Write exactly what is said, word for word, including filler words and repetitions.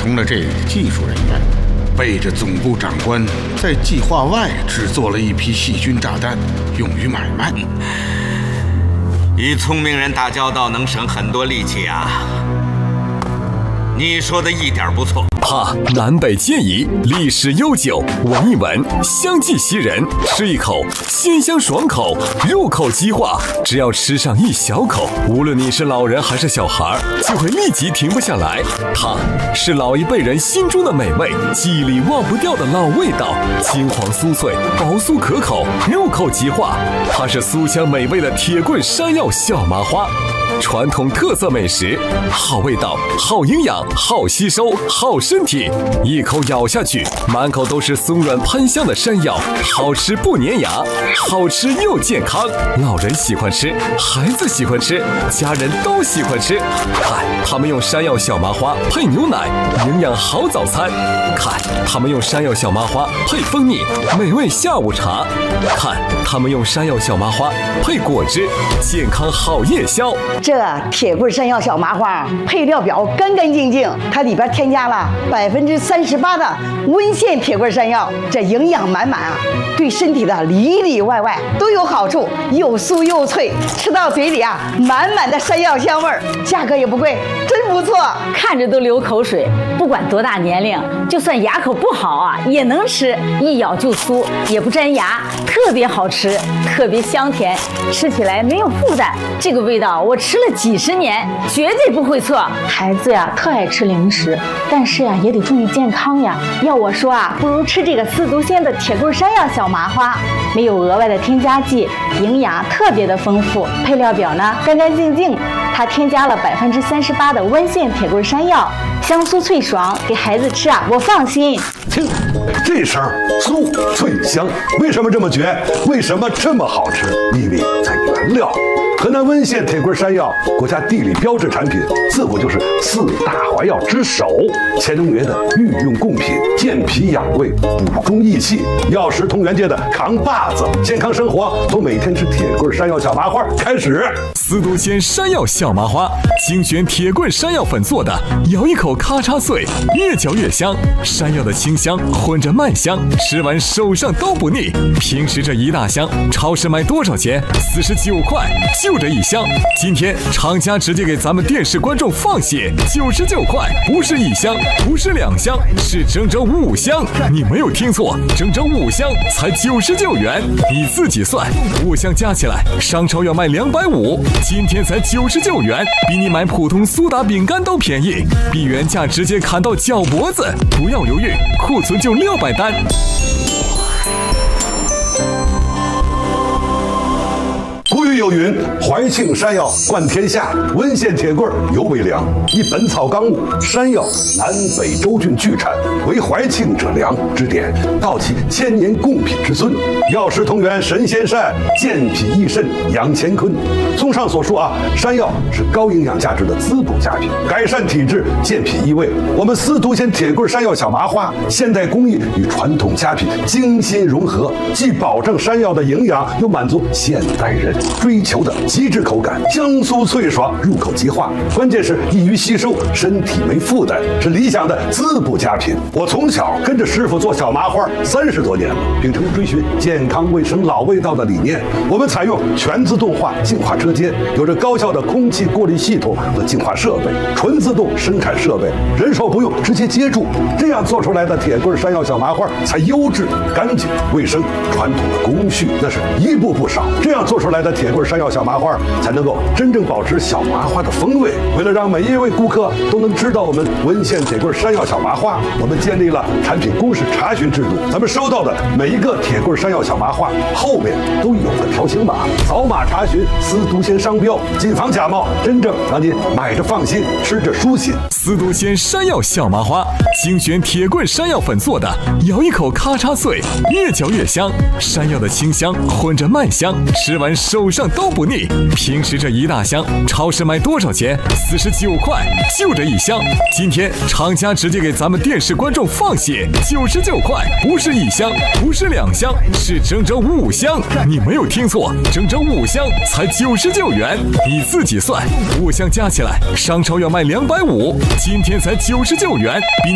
成了这里的技术人员，背着总部长官，在计划外制作了一批细菌炸弹，用于买卖。 与聪明人打交道能省很多力气啊！你说的一点不错。 哈，南北皆宜，历史悠久，闻一闻，香气袭人，吃一口，鲜香爽口，入口即化。只要吃上一小口，无论你是老人还是小孩，就会立即停不下来。它是老一辈人心中的美味，记忆里忘不掉的老味道，金黄酥脆，薄酥可口，入口即化。它是酥香美味的铁棍山药小麻花。传统特色美食，好味道，好营养，好吸收，好身体。一口咬下去，满口都是松软喷香的山药，好吃不粘牙，好吃又健康。老人喜欢吃，孩子喜欢吃，家人都喜欢吃。看，他们用山药小麻花配牛奶，营养好早餐。看，他们用山药小麻花配蜂蜜，美味下午茶。看，他们用山药小麻花配果汁，健康好夜宵。 这铁棍山药小麻花配料表干干净净，它里边添加了百分之三十八的温县铁棍山药，这营养满满啊，对身体的里里外外都有好处，又酥又脆，吃到嘴里啊，满满的山药香味儿，价格也不贵，真不错， 看着都流口水。不管多大年龄，就算牙口不好啊，也能吃，一咬就酥，也不粘牙，特别好吃，特别香甜，吃起来没有负担。这个味道我吃了几十年，绝对不会错。孩子呀，特爱吃零食，但是呀，也得注意健康呀。要我说啊，不如吃这个司独鲜的铁棍山药小麻花，没有额外的添加剂，营养特别的丰富。配料表呢，干干净净，它添加了百分之三十八的温县铁棍山药，香酥脆爽，给孩子吃啊，我放心。 听，这声酥脆香，为什么这么绝？为什么这么好吃？秘密在原料。河南温县铁棍山药，国家地理标志产品，自古就是四大怀药之首，乾隆爷的御用贡品，健脾养胃，补中益气，药食同源界的扛把子。健康生活从每天吃铁棍山药小麻花开始。 司独鲜山药小麻花，精选铁棍山药粉做的，咬一口咔嚓碎，越嚼越香。山药的清香混着麦香，吃完手上都不腻。平时这一大箱，超市卖多少钱？四十九块。就这一箱，今天厂家直接给咱们电视观众放血，九十九块，不是一箱，不是两箱，是整整五箱。你没有听错，整整五箱才九十九元。你自己算，五箱加起来，商超要卖两百五，今天才九十九元，比你买普通苏打饼干都便宜，比原价直接砍到脚脖子。不要犹豫，库存就六百单。 古语有云：“怀庆山药冠天下，温县铁棍尤为良。”一《本草纲目》，山药南北州郡巨产，为怀庆者良之典，道其千年贡品之尊。药食同源，神仙膳，健脾益肾，养乾坤。综上所述啊，山药是高营养价值的滋补佳品，改善体质，健脾益胃。我们司独鲜铁棍山药小麻花，现代工艺与传统佳品精心融合，既保证山药的营养，又满足现代人追求的极致口感，香酥脆爽，入口即化。关键是易于吸收，身体没负担，是理想的滋补佳品。我从小跟着师傅做小麻花三十多年了，秉承追寻健康卫生老味道的理念，我们采用全自动化净化车间，有着高效的空气过滤系统和净化设备，纯自动生产设备，人手不用，直接接触，这样做出来的铁棍山药小麻花才优质、干净、卫生。传统的工序那是一步不少，这样做出来的铁棍山药小麻花才能够真正保持小麻花的风味。为了让每一位顾客都能知道我们温县铁棍山药小麻花，我们建立了产品公示查询制度。咱们收到的每一个铁棍山药小麻花后面都有个条形码，扫码查询司独鲜商标，谨防假冒，真正让您买着放心，吃着舒心。 司独鲜山药小麻花，精选铁棍山药粉做的，咬一口咔嚓碎，越嚼越香。山药的清香混着麦香，吃完手上都不腻。平时这一大箱，超市卖多少钱？四十九块，就这一箱。今天厂家直接给咱们电视观众放血，九十九块，不是一箱，不是两箱，是整整五箱。你没有听错，整整五箱才九十九元。你自己算，五箱加起来，商超要卖两百五，今天才九十九元，比